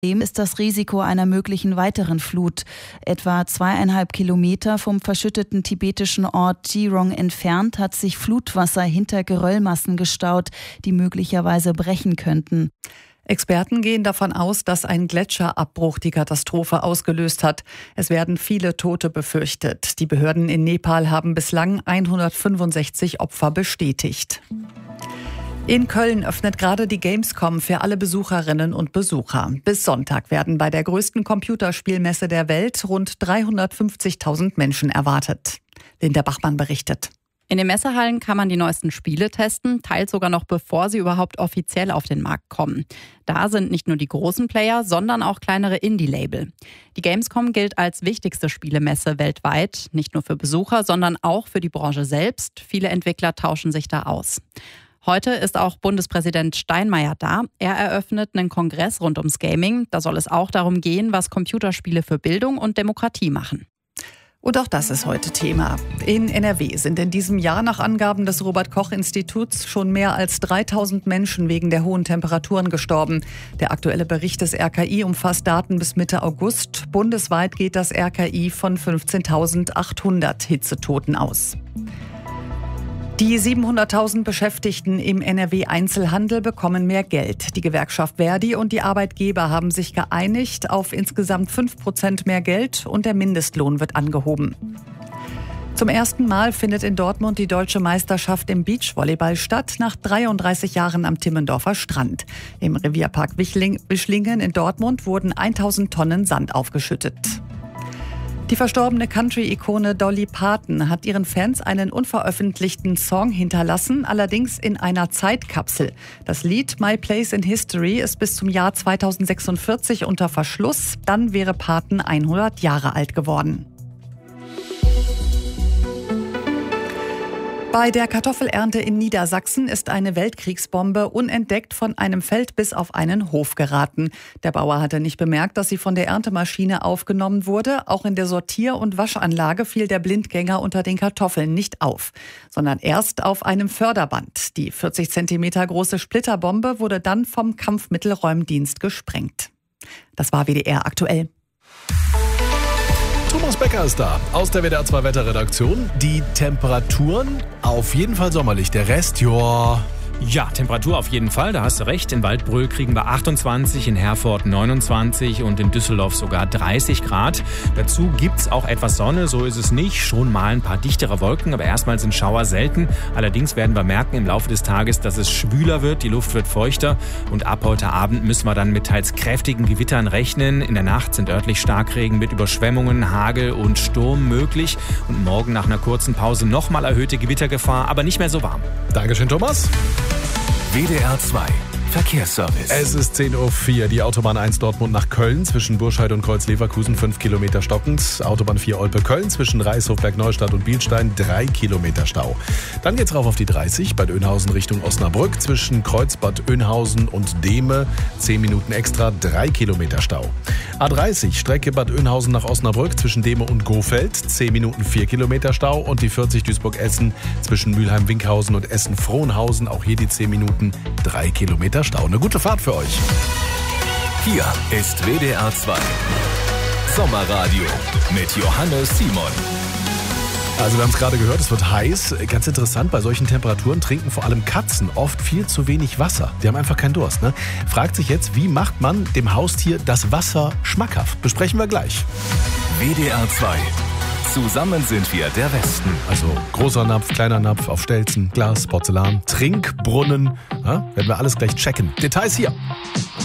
Dem ist das Risiko einer möglichen weiteren Flut. Etwa 2,5 Kilometer vom verschütteten tibetischen Ort Jirong entfernt hat sich Flutwasser hinter Geröllmassen gestaut, die möglicherweise brechen könnten. Experten gehen davon aus, dass ein Gletscherabbruch die Katastrophe ausgelöst hat. Es werden viele Tote befürchtet. Die Behörden in Nepal haben bislang 165 Opfer bestätigt. In Köln öffnet gerade die Gamescom für alle Besucherinnen und Besucher. Bis Sonntag werden bei der größten Computerspielmesse der Welt rund 350.000 Menschen erwartet. Linda Bachmann berichtet. In den Messehallen kann man die neuesten Spiele testen, teils sogar noch bevor sie überhaupt offiziell auf den Markt kommen. Da sind nicht nur die großen Player, sondern auch kleinere Indie-Label. Die Gamescom gilt als wichtigste Spielemesse weltweit, nicht nur für Besucher, sondern auch für die Branche selbst. Viele Entwickler tauschen sich da aus. Heute ist auch Bundespräsident Steinmeier da. Er eröffnet einen Kongress rund ums Gaming. Da soll es auch darum gehen, was Computerspiele für Bildung und Demokratie machen. Und auch das ist heute Thema. In NRW sind in diesem Jahr nach Angaben des Robert-Koch-Instituts schon mehr als 3.000 Menschen wegen der hohen Temperaturen gestorben. Der aktuelle Bericht des RKI umfasst Daten bis Mitte August. Bundesweit geht das RKI von 15.800 Hitzetoten aus. Die 700.000 Beschäftigten im NRW-Einzelhandel bekommen mehr Geld. Die Gewerkschaft Verdi und die Arbeitgeber haben sich geeinigt auf insgesamt 5% mehr Geld und der Mindestlohn wird angehoben. Zum ersten Mal findet in Dortmund die deutsche Meisterschaft im Beachvolleyball statt, nach 33 Jahren am Timmendorfer Strand. Im Revierpark Wischlingen in Dortmund wurden 1.000 Tonnen Sand aufgeschüttet. Die verstorbene Country-Ikone Dolly Parton hat ihren Fans einen unveröffentlichten Song hinterlassen, allerdings in einer Zeitkapsel. Das Lied My Place in History ist bis zum Jahr 2046 unter Verschluss. Dann wäre Parton 100 Jahre alt geworden. Bei der Kartoffelernte in Niedersachsen ist eine Weltkriegsbombe unentdeckt von einem Feld bis auf einen Hof geraten. Der Bauer hatte nicht bemerkt, dass sie von der Erntemaschine aufgenommen wurde. Auch in der Sortier- und Waschanlage fiel der Blindgänger unter den Kartoffeln nicht auf, sondern erst auf einem Förderband. Die 40 Zentimeter große Splitterbombe wurde dann vom Kampfmittelräumdienst gesprengt. Das war WDR aktuell. Thomas Becker ist da, aus der WDR 2 Wetterredaktion. Die Temperaturen auf jeden Fall sommerlich, der Rest, Ja, Temperatur auf jeden Fall, da hast du recht. In Waldbröl kriegen wir 28, in Herford 29 und in Düsseldorf sogar 30 Grad. Dazu gibt's auch etwas Sonne, so ist es nicht. Schon mal ein paar dichtere Wolken, aber erstmal sind Schauer selten. Allerdings werden wir merken im Laufe des Tages, dass es schwüler wird, die Luft wird feuchter. Und ab heute Abend müssen wir dann mit teils kräftigen Gewittern rechnen. In der Nacht sind örtlich Starkregen mit Überschwemmungen, Hagel und Sturm möglich. Und morgen nach einer kurzen Pause nochmal erhöhte Gewittergefahr, aber nicht mehr so warm. Dankeschön, Thomas. WDR 2 Verkehrsservice. Es ist 10.04 Uhr. Die Autobahn 1 Dortmund nach Köln zwischen Burscheid und Kreuz-Leverkusen 5 Kilometer stockend. Autobahn 4 Olpe-Köln zwischen Reishofberg Neustadt und Bielstein 3 Kilometer Stau. Dann geht's rauf auf die 30 Bad Oeynhausen Richtung Osnabrück zwischen Kreuzbad Oeynhausen und Dehme 10 Minuten extra 3 Kilometer Stau. A30 Strecke Bad Oeynhausen nach Osnabrück zwischen Dehme und Gohfeld 10 Minuten 4 Kilometer Stau und die 40 Duisburg-Essen zwischen Mülheim-Winkhausen und Essen-Frohnhausen auch hier die 10 Minuten 3 Kilometer Stau. Eine gute Fahrt für euch. Hier ist WDR 2 Sommerradio mit Johannes Simon. Also wir haben es gerade gehört, es wird heiß. Ganz interessant, bei solchen Temperaturen trinken vor allem Katzen oft viel zu wenig Wasser. Die haben einfach keinen Durst, ne? Fragt sich jetzt, wie macht man dem Haustier das Wasser schmackhaft? Besprechen wir gleich. WDR 2. Zusammen sind wir der Westen. Also großer Napf, kleiner Napf, auf Stelzen, Glas, Porzellan, Trinkbrunnen. Ja, werden wir alles gleich checken. Details hier.